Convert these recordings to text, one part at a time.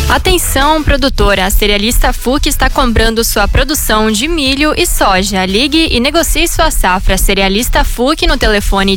Atenção, produtora, a cerealista FUC está comprando sua produção de milho e soja. Ligue e negocie sua safra. Cerealista FUC no telefone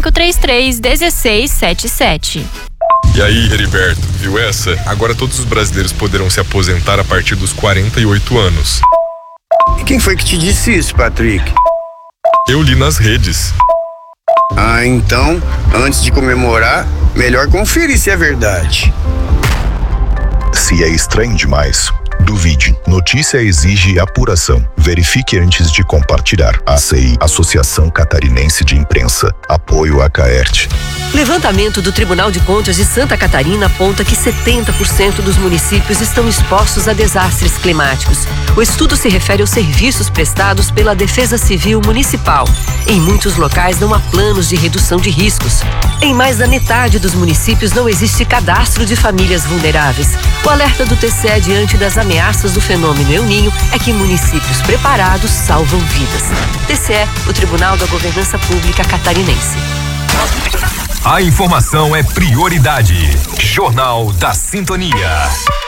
3533-1677. E aí, Heriberto, viu essa? Agora todos os brasileiros poderão se aposentar a partir dos 48 anos. E quem foi que te disse isso, Patrick? Eu li nas redes. Ah, então, antes de comemorar, melhor conferir se é verdade. Se é estranho demais, duvide. Notícia exige apuração. Verifique antes de compartilhar. ACI, Associação Catarinense de Imprensa. Apoio a CAERT. Levantamento do Tribunal de Contas de Santa Catarina aponta que 70% dos municípios estão expostos a desastres climáticos. O estudo se refere aos serviços prestados pela Defesa Civil Municipal. Em muitos locais não há planos de redução de riscos. Em mais da metade dos municípios não existe cadastro de famílias vulneráveis. O alerta do TCE diante das ameaças do fenômeno El Niño é que municípios preparados salvam vidas. TCE, o Tribunal da Governança Pública Catarinense. A informação é prioridade. Jornal da Sintonia.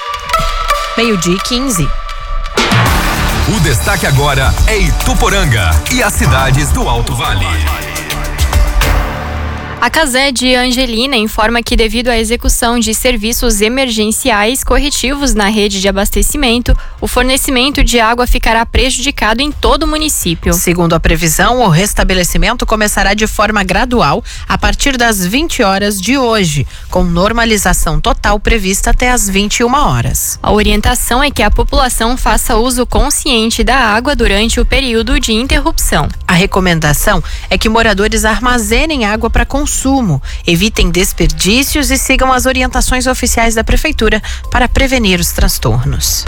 12:15. O destaque agora é Ituporanga e as cidades do Alto Vale. A Casé de Angelina informa que, devido à execução de serviços emergenciais corretivos na rede de abastecimento, o fornecimento de água ficará prejudicado em todo o município. Segundo a previsão, o restabelecimento começará de forma gradual a partir das 20 horas de hoje, com normalização total prevista até as 21 horas. A orientação é que a população faça uso consciente da água durante o período de interrupção. A recomendação é que moradores armazenem água para consumo, evitem desperdícios e sigam as orientações oficiais da Prefeitura para prevenir os transtornos.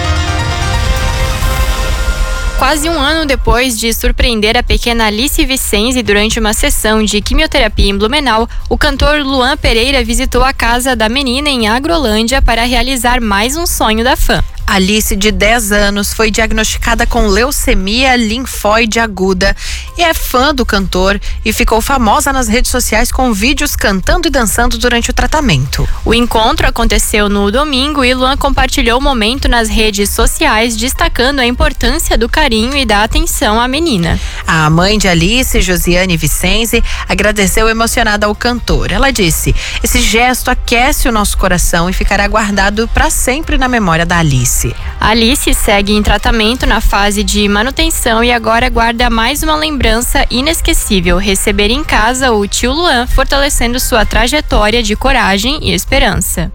Quase um ano depois de surpreender a pequena Alice Vicenzi durante uma sessão de quimioterapia em Blumenau, o cantor Luan Pereira visitou a casa da menina em Agrolândia para realizar mais um sonho da fã. Alice, de 10 anos, foi diagnosticada com leucemia linfóide aguda e é fã do cantor e ficou famosa nas redes sociais com vídeos cantando e dançando durante o tratamento. O encontro aconteceu no domingo e Luan compartilhou o momento nas redes sociais, destacando a importância do carinho e da atenção à menina. A mãe de Alice, Josiane Vicenzi, agradeceu emocionada ao cantor. Ela disse: "Esse gesto aquece o nosso coração e ficará guardado para sempre na memória da Alice." A Alice segue em tratamento na fase de manutenção e agora guarda mais uma lembrança inesquecível: receber em casa o tio Luan, fortalecendo sua trajetória de coragem e esperança.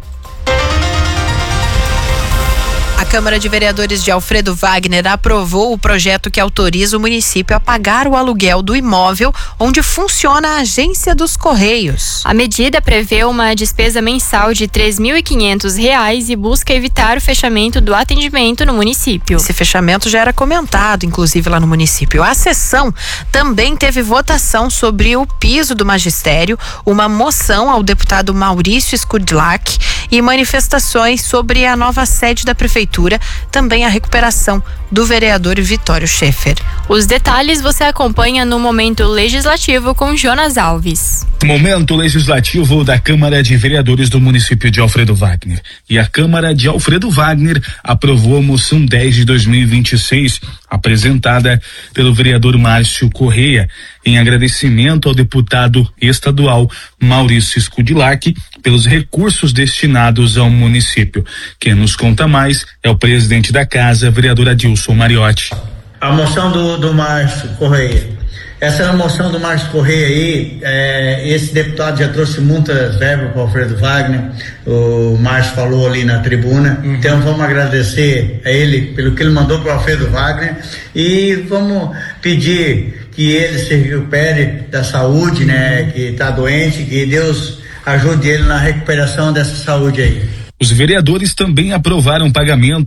A Câmara de Vereadores de Alfredo Wagner aprovou o projeto que autoriza o município a pagar o aluguel do imóvel onde funciona a Agência dos Correios. A medida prevê uma despesa mensal de R$ 3.500 e busca evitar o fechamento do atendimento no município. Esse fechamento já era comentado, inclusive, lá no município. A sessão também teve votação sobre o piso do magistério, uma moção ao deputado Maurício Skudlak e manifestações sobre a nova sede da prefeitura, também a recuperação do vereador Vitório Schaeffer. Os detalhes você acompanha no Momento Legislativo com Jonas Alves. Momento Legislativo da Câmara de Vereadores do município de Alfredo Wagner. E a Câmara de Alfredo Wagner aprovou a moção 10 de 2026, apresentada pelo vereador Márcio Correia, em agradecimento ao deputado estadual Maurício Skudlak pelos recursos destinados ao município. Quem nos conta mais é o presidente da casa, vereador Adilson Mariotti. A moção do Márcio Correia. Essa é a moção do Márcio Correia aí. Esse deputado já trouxe muitas verbas para o Alfredo Wagner. O Márcio falou ali na tribuna. Então vamos agradecer a ele pelo que ele mandou para o Alfredo Wagner e vamos pedir que ele se recupere da saúde, né? Que está doente, que Deus ajude ele na recuperação dessa saúde aí. Os vereadores também aprovaram pagamento